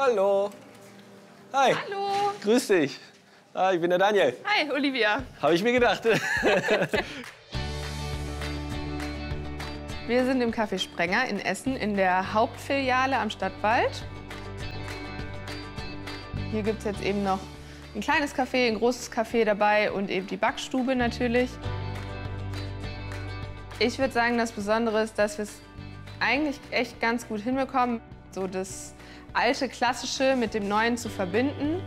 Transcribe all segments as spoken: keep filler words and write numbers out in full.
Hallo. Hi. Hallo. Grüß dich. Ah, ich bin der Daniel. Hi, Olivia. Habe ich mir gedacht. Wir sind im Café Sprenger in Essen in der Hauptfiliale am Stadtwald. Hier gibt es jetzt eben noch ein kleines Café, ein großes Café dabei und eben die Backstube natürlich. Ich würde sagen, das Besondere ist, dass wir es eigentlich echt ganz gut hinbekommen, so das alte Klassische mit dem Neuen zu verbinden.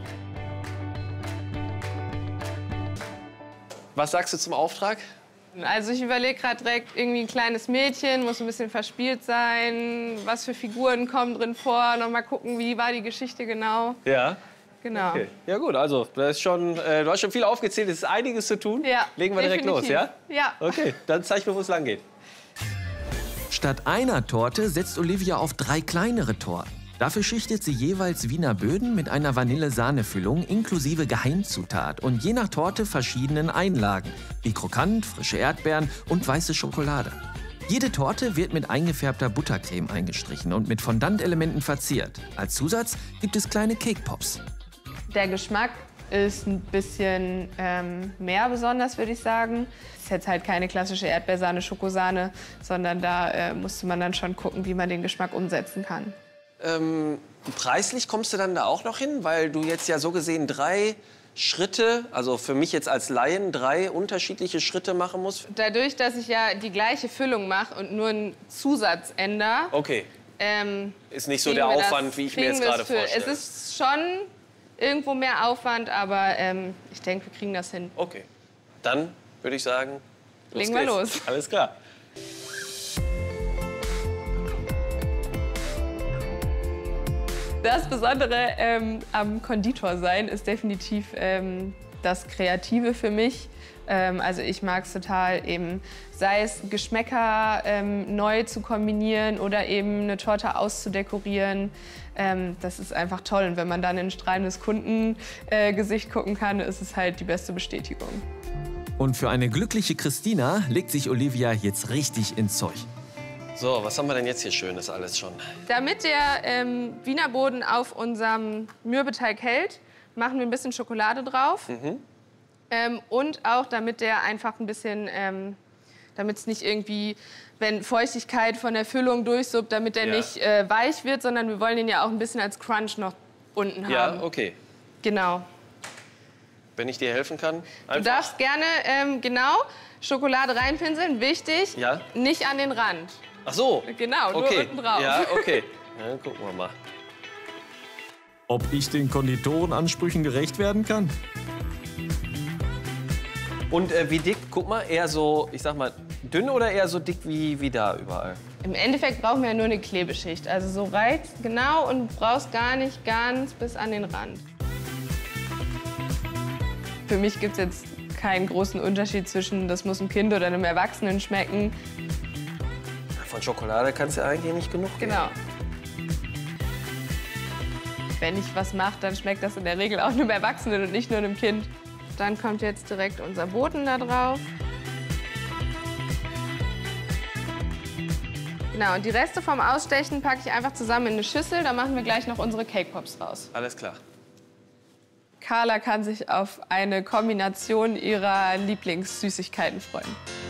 Was sagst du zum Auftrag? Also ich überlege gerade direkt irgendwie ein kleines Mädchen, muss ein bisschen verspielt sein. Was für Figuren kommen drin vor? Noch mal gucken, wie war die Geschichte genau. Ja. Genau. Okay. Ja gut, also das ist schon, äh, du hast schon viel aufgezählt, es ist einiges zu tun. Ja, Legen wir direkt definitiv. los, ja? Ja. Okay, dann zeig mir, wo es lang geht. Statt einer Torte setzt Olivia auf drei kleinere Torten. Dafür schichtet sie jeweils Wiener Böden mit einer Vanille-Sahne-Füllung inklusive Geheimzutat und je nach Torte verschiedenen Einlagen, wie krokant, frische Erdbeeren und weiße Schokolade. Jede Torte wird mit eingefärbter Buttercreme eingestrichen und mit Fondantelementen verziert. Als Zusatz gibt es kleine Cake Pops. Der Geschmack ist ein bisschen ähm, mehr besonders, würde ich sagen. Es ist jetzt halt keine klassische Erdbeersahne, Schokosahne, sondern da äh, musste man dann schon gucken, wie man den Geschmack umsetzen kann. Ähm, preislich kommst du dann da auch noch hin? Weil du jetzt ja so gesehen drei Schritte, also für mich jetzt als Laien, drei unterschiedliche Schritte machen musst. Dadurch, dass ich ja die gleiche Füllung mache und nur einen Zusatz ändere, Okay. Ähm, Ist nicht so der Aufwand, das, wie ich mir jetzt gerade vorstelle. Es ist schon irgendwo mehr Aufwand, aber ähm, ich denke, wir kriegen das hin. Okay. Dann würde ich sagen, los legen wir geht's. los. Alles klar. Das Besondere ähm, am Konditorsein ist definitiv ähm, das Kreative für mich. Ähm, also ich mag es total, eben, sei es Geschmäcker ähm, neu zu kombinieren oder eben eine Torte auszudekorieren. Ähm, das ist einfach toll. Und wenn man dann in ein strahlendes Kundengesicht äh, gucken kann, ist es halt die beste Bestätigung. Und für eine glückliche Christina legt sich Olivia jetzt richtig ins Zeug. So, was haben wir denn jetzt hier Schönes alles schon? Damit der ähm, Wiener Boden auf unserem Mürbeteig hält, machen wir ein bisschen Schokolade drauf. Mhm. Ähm, und auch, damit der einfach ein bisschen, ähm, damit es nicht irgendwie, wenn Feuchtigkeit von der Füllung durchsuppt, damit der Ja. nicht äh, weich wird, sondern wir wollen den ja auch ein bisschen als Crunch noch unten haben. Ja, okay. Genau. Wenn ich dir helfen kann, einfach. Du darfst gerne, ähm, genau, Schokolade reinpinseln, wichtig, Ja. nicht an den Rand. Ach so. Genau, nur Okay. unten drauf. Ja, okay. Ja, dann gucken wir mal. Ob ich den Konditorenansprüchen gerecht werden kann? Und äh, wie dick? Guck mal, eher so, ich sag mal, dünn oder eher so dick wie, wie da überall? Im Endeffekt brauchen wir ja nur eine Klebeschicht. Also so reizt genau und du brauchst gar nicht ganz bis an den Rand. Für mich gibt es jetzt keinen großen Unterschied zwischen, das muss einem Kind oder einem Erwachsenen schmecken. Von Schokolade kannst du eigentlich nicht genug geben. Genau. Wenn ich was mache, dann schmeckt das in der Regel auch einem Erwachsenen und nicht nur einem Kind. Dann kommt jetzt direkt unser Boden da drauf. Genau, und die Reste vom Ausstechen packe ich einfach zusammen in eine Schüssel. Da machen wir gleich noch unsere Cake Pops raus. Alles klar. Carla kann sich auf eine Kombination ihrer Lieblingssüßigkeiten freuen.